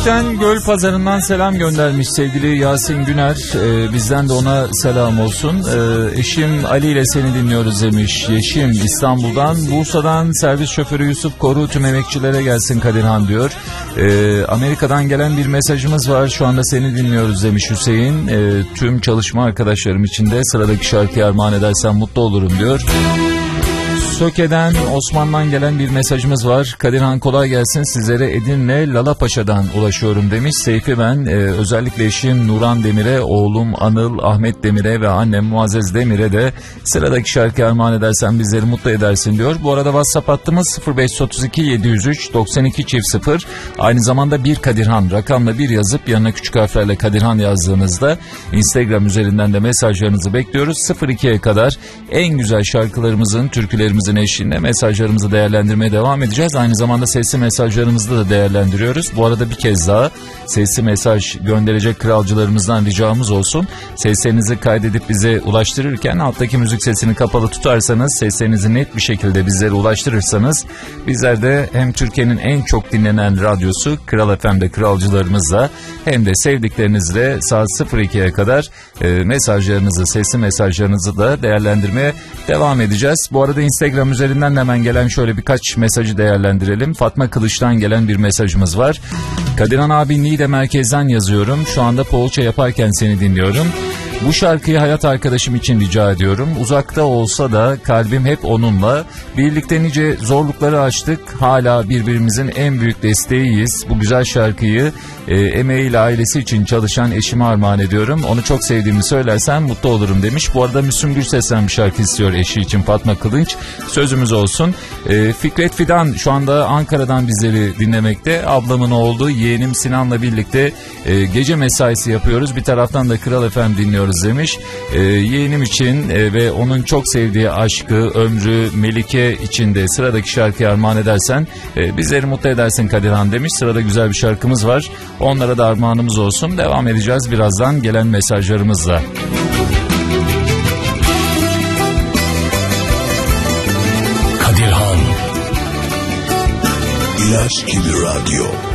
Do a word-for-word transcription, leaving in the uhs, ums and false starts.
Göl Pazarı'ndan selam göndermiş sevgili Yasin Güner. Ee, bizden de ona selam olsun. Ee, eşim Ali ile seni dinliyoruz demiş. Yeşim İstanbul'dan. Bursa'dan servis şoförü Yusuf Koru tüm emekçilere gelsin Kadirhan diyor. Ee, Amerika'dan gelen bir mesajımız var. Şu anda seni dinliyoruz demiş Hüseyin. Ee, tüm çalışma arkadaşlarım için de sıradaki şarkıyı armağan edersen mutlu olurum diyor. Söke'den Osman'dan gelen bir mesajımız var. Kadirhan kolay gelsin, sizlere Edirne Lalapaşa'dan ulaşıyorum demiş. Seyfi ben, ee, özellikle eşim Nuran Demir'e, oğlum Anıl, Ahmet Demir'e ve annem Muazzez Demir'e de sıradaki şarkı armağan edersen bizleri mutlu edersin diyor. Bu arada WhatsApp hattımız sıfır beş otuz iki yedi yüz üç doksan iki çift sıfır. Aynı zamanda bir Kadirhan rakamla bir yazıp yanına küçük harflerle Kadirhan yazdığınızda Instagram üzerinden de mesajlarınızı bekliyoruz. sıfır ikiye kadar en güzel şarkılarımızın, türkülerimizin eşliğinde mesajlarımızı değerlendirmeye devam edeceğiz. Aynı zamanda sesli mesajlarımızı da değerlendiriyoruz. Bu arada bir kez daha sesli mesaj gönderecek kralcılarımızdan ricamız olsun. Seslerinizi kaydedip bize ulaştırırken alttaki müzik sesini kapalı tutarsanız, seslerinizi net bir şekilde bizlere ulaştırırsanız bizler de hem Türkiye'nin en çok dinlenen radyosu Kral F M'de kralcılarımızla hem de sevdiklerinizle saat sıfır ikiye kadar e, mesajlarınızı, sesli mesajlarınızı da değerlendirmeye devam edeceğiz. Bu arada Instagram üzerinden de hemen gelen şöyle birkaç mesajı değerlendirelim. Fatma Kılıç'tan gelen bir mesajımız var. Kadirhan abi Niğde merkezden yazıyorum. Şu anda poğaça yaparken seni dinliyorum. Bu şarkıyı hayat arkadaşım için rica ediyorum. Uzakta olsa da kalbim hep onunla. Birlikte nice zorlukları aştık. Hala birbirimizin en büyük desteğiyiz. Bu güzel şarkıyı e, emeğiyle ailesi için çalışan eşime armağan ediyorum. Onu çok sevdiğimi söylersen mutlu olurum demiş. Bu arada Müslüm Gürses'ten bir şarkı istiyor eşi için Fatma Kılınç. Sözümüz olsun. E, Fikret Fidan şu anda Ankara'dan bizleri dinlemekte. Ablamın oğlu yeğenim Sinan'la birlikte e, gece mesaisi yapıyoruz. Bir taraftan da Kral F M dinliyoruz demiş. Ee, yeğenim için e, ve onun çok sevdiği aşkı, ömrü, Melike için de sıradaki şarkıyı armağan edersen e, bizleri mutlu edersin Kadirhan demiş. Sırada güzel bir şarkımız var. Onlara da armağanımız olsun. Devam edeceğiz birazdan gelen mesajlarımızla. Kadirhan İlaç gibi radyo.